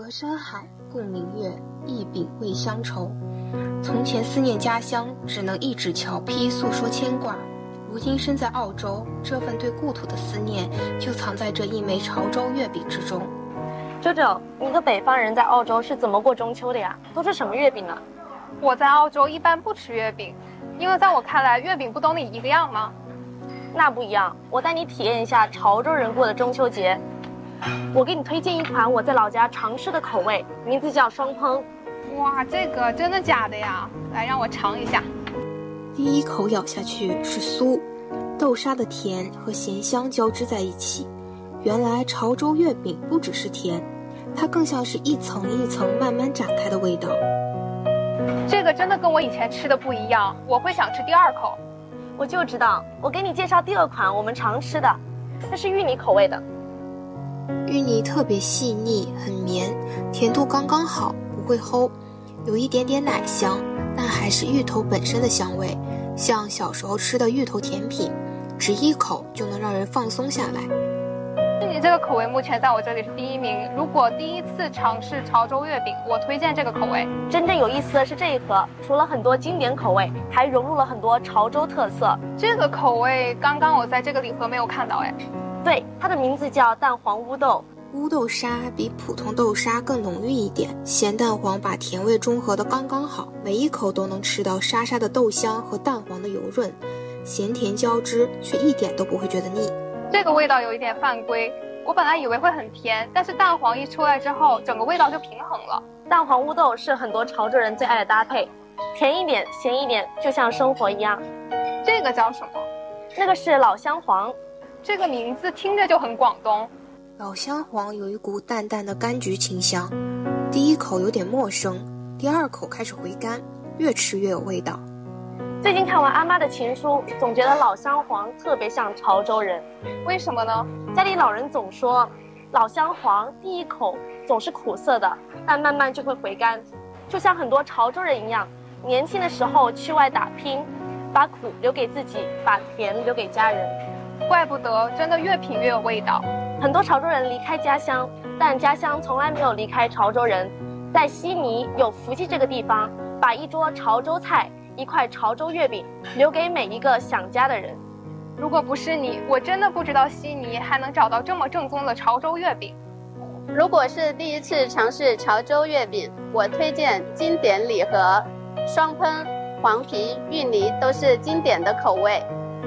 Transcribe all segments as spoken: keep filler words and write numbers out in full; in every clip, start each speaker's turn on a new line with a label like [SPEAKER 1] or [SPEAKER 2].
[SPEAKER 1] 山海，共明月，一饼未乡愁。从前思念家乡，只能一纸侨批诉说牵挂。如今身在澳洲，这份对故土的思念，就藏在这一枚潮州月饼之中。
[SPEAKER 2] 周周，你一个北方人在澳洲是怎么过中秋的呀？都吃什么月饼呢？
[SPEAKER 3] 我在澳洲一般不吃月饼，因为在我看来，月饼不都你一个样吗？
[SPEAKER 2] 那不一样，我带你体验一下潮州人过的中秋节。我给你推荐一款我在老家常吃的口味，名字叫双烹。
[SPEAKER 3] 哇，这个真的假的呀？来，让我尝一下。
[SPEAKER 1] 第一口咬下去是酥，豆沙的甜和咸香交织在一起。原来潮州月饼不只是甜，它更像是一层一层慢慢展开的味道。
[SPEAKER 3] 这个真的跟我以前吃的不一样，我会想吃第二口。
[SPEAKER 2] 我就知道，我给你介绍第二款我们常吃的，这是芋泥口味的。
[SPEAKER 1] 芋泥特别细腻，很绵，甜度刚刚好，不会齁，有一点点奶香，但还是芋头本身的香味，像小时候吃的芋头甜品，只一口就能让人放松下来。
[SPEAKER 3] 芋泥这个口味目前在我这里是第一名，如果第一次尝试潮州月饼，我推荐这个口味。
[SPEAKER 2] 真正有意思的是这一盒，除了很多经典口味，还融入了很多潮州特色。
[SPEAKER 3] 这个口味刚刚我在这个礼盒没有看到哎。
[SPEAKER 2] 对，它的名字叫蛋黄乌豆。
[SPEAKER 1] 乌豆沙比普通豆沙更浓郁一点，咸蛋黄把甜味中和得刚刚好，每一口都能吃到沙沙的豆香和蛋黄的油润，咸甜交织，却一点都不会觉得腻。
[SPEAKER 3] 这个味道有一点犯规，我本来以为会很甜，但是蛋黄一出来之后，整个味道就平衡了。
[SPEAKER 2] 蛋黄乌豆是很多潮州人最爱的搭配，甜一点，咸一点，就像生活一样。
[SPEAKER 3] 这个叫什么？
[SPEAKER 2] 那个是老香黄。
[SPEAKER 3] 这个名字听着就很广东。
[SPEAKER 1] 老香黄有一股淡淡的柑橘清香，第一口有点陌生，第二口开始回甘，越吃越有味道。
[SPEAKER 2] 最近看完阿妈的情书，总觉得老香黄特别像潮州人。
[SPEAKER 3] 为什么呢？
[SPEAKER 2] 家里老人总说，老香黄第一口总是苦涩的，但慢慢就会回甘，就像很多潮州人一样，年轻的时候去外打拼，把苦留给自己，把甜留给家人。
[SPEAKER 3] 怪不得真的越品越有味道。
[SPEAKER 2] 很多潮州人离开家乡，但家乡从来没有离开潮州人。在悉尼有福记这个地方，把一桌潮州菜，一块潮州月饼留给每一个想家的人。
[SPEAKER 3] 如果不是你，我真的不知道悉尼还能找到这么正宗的潮州月饼。
[SPEAKER 4] 如果是第一次尝试潮州月饼，我推荐经典礼盒，双烹、黄皮、芋泥都是经典的口味。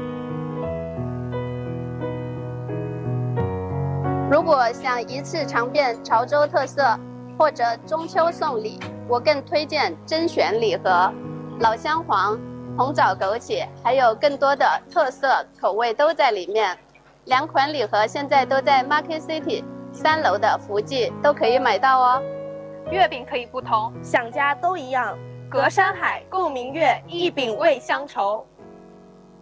[SPEAKER 4] 如果想一次尝遍潮州特色，或者中秋送礼，我更推荐甄选礼盒，老香黄、红枣枸杞，还有更多的特色口味都在里面。两款礼盒现在都在 Market City 三楼的福记都可以买到哦。
[SPEAKER 3] 月饼可以不同，
[SPEAKER 2] 想家都一样，
[SPEAKER 3] 隔山海，共明月，一饼为乡愁。